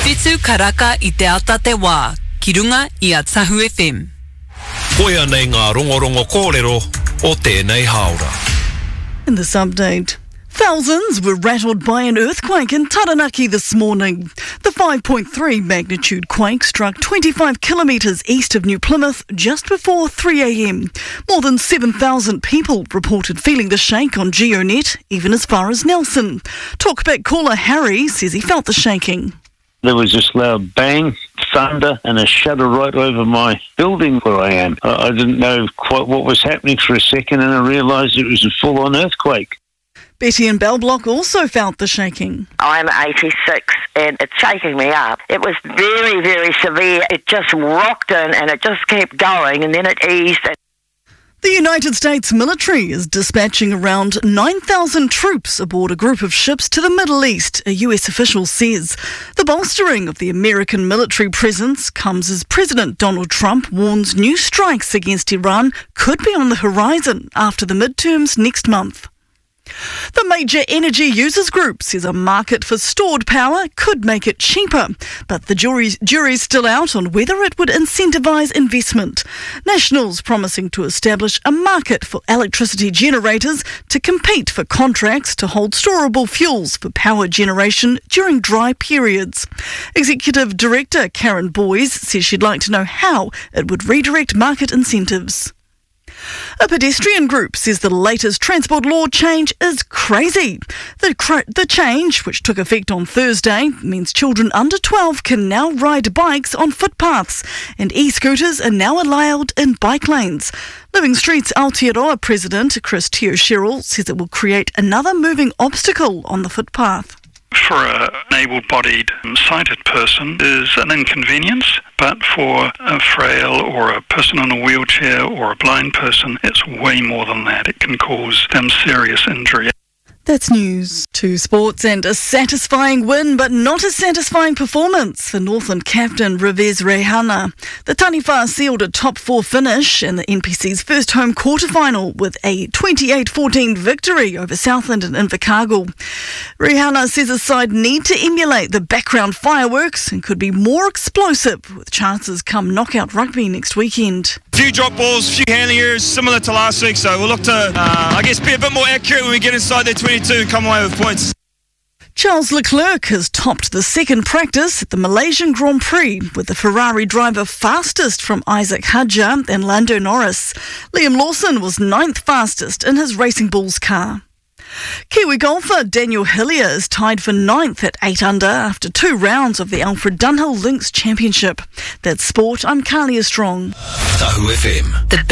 Whitu karaka I te ata te wā, ki runga I a Tahu FM. Koia nei ngā rongorongo kōrero o tēnei haora. In this update, thousands were rattled by an earthquake in Taranaki this morning. The 5.3 magnitude quake struck 25 kilometres east of New Plymouth just before 3 a.m. More than 7,000 people reported feeling the shake on GeoNet, even as far as Nelson. Talkback caller Harry says he felt the shaking. There was this loud bang, thunder, and a shudder right over my building where I am. I didn't know quite what was happening for a second, and I realised it was a full-on earthquake. Betty in Bell Block also felt the shaking. I'm 86 and it's shaking me up. It was very, very severe. It just rocked in and it just kept going and then it eased. The United States military is dispatching around 9,000 troops aboard a group of ships to the Middle East, a US official says. The bolstering of the American military presence comes as President Donald Trump warns new strikes against Iran could be on the horizon after the midterms next month. The major energy users group says a market for stored power could make it cheaper, but the jury's still out on whether it would incentivise investment. Nationals promising to establish a market for electricity generators to compete for contracts to hold storable fuels for power generation during dry periods. Executive Director Karen Boyes says she'd like to know how it would redirect market incentives. A pedestrian group says the latest transport law change is crazy. The change, which took effect on Thursday, means children under 12 can now ride bikes on footpaths and e-scooters are now allowed in bike lanes. Living Streets Aotearoa President Chris Teo-Sherrill says it will create another moving obstacle on the footpath. For an able-bodied, sighted person is an inconvenience, but for a frail or a person in a wheelchair or a blind person, it's way more than that. It can cause them serious injury. That's news. To sports and a satisfying win, but not a satisfying performance for Northland captain Revez Reihana. The Taniwha sealed a top four finish in the NPC's first home quarterfinal with a 28-14 victory over Southland and Invercargill. Reihana says his side need to emulate the background fireworks and could be more explosive with chances come knockout rugby next weekend. Few drop balls, few handling errors, similar to last week, so we'll look to, be a bit more accurate when we get inside their 22 and come away with points. Charles Leclerc has topped the second practice at the Malaysian Grand Prix with the Ferrari driver fastest from Isaac Hadjar and Lando Norris. Liam Lawson was 9th fastest in his Racing Bulls car. Kiwi golfer Daniel Hillier is tied for 9th at 8 under after 2 rounds of the Alfred Dunhill Links Championship. That's sport. I'm Carlia Strong. Tahu FM. The